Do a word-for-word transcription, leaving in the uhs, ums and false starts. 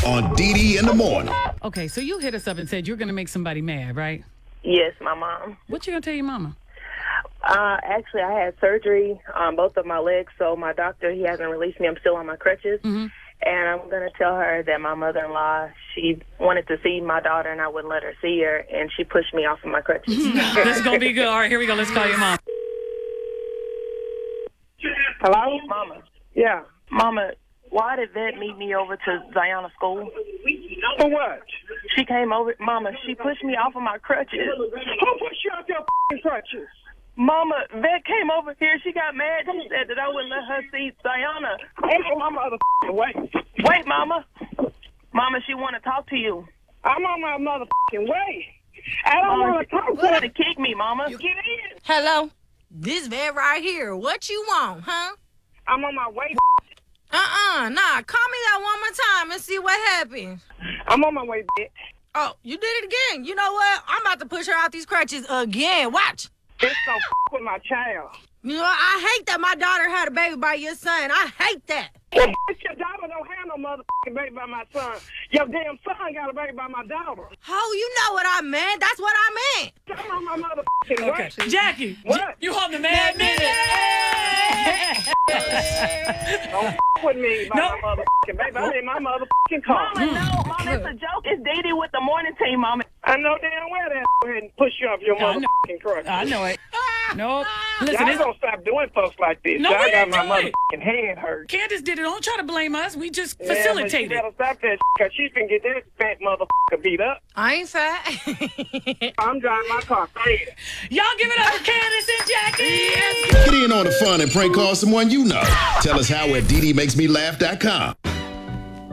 on Dee Dee in the morning. Okay, so you hit us up and said you're going to make somebody mad, right? Yes, my mom. What you going to tell your mama? Uh, actually, I had surgery on both of my legs, so my doctor, he hasn't released me. I'm still on my crutches. Mm-hmm. And I'm going to tell her that my mother-in-law, she wanted to see my daughter, and I wouldn't let her see her, and she pushed me off of my crutches. This is going to be good. All right, here we go. Let's call your mom. Hello? Mama. Yeah. Mama, why did Vet meet me over to Ziona school? For what? She came over. Mama, she pushed me off of my crutches. Who pushed you off your f***ing crutches? Mama, Vet came over here. She got mad. She said that I wouldn't let her see Ziona. I'm on my motherfucking way. Wait, Mama. Mama, she want to talk to you. I'm on my motherfucking way. I don't Mama, want to talk she to wanted her. to kick me, Mama. You get in. Hello? This vet right here. What you want, huh? I'm on my way. Uh-uh. Nah, call me that one more time and see what happens. I'm on my way, bitch. Oh, you did it again. You know what? I'm about to push her out these crutches again. Watch. Bitch, don't f*** with my child. You know, I hate that my daughter had a baby by your son. I hate that. Well, bitch, your daughter don't have no motherfucking baby by my son. Your damn son got a baby by my daughter. Oh, you know what I meant. That's what I meant. I'm on my motherfucking Okay. way. Jackie. What? J- you holding the mad minute. Don't f*** with me by No. my motherfucking baby. I'm in my motherfucking car. Mama, no. Mama, it's a joke. It's Dee Dee with the morning team, Mama. I know damn well that go ahead and push you off your I know. motherfucking crutches. I know it. Nope. Listen, Y'all it's, gonna stop doing folks like this. No, Y'all we got didn't my do it. motherfucking head hurt. Candace did it. Don't try to blame us. We just Yeah, but facilitated. you better stop that because she can get that fat motherfucker beat up. I ain't fat. I'm driving my car fast. Y'all give it up for Candace and Jackie. Get in on the fun and prank call someone you know. Tell us how at Dee Dee Makes Me Laugh dot com.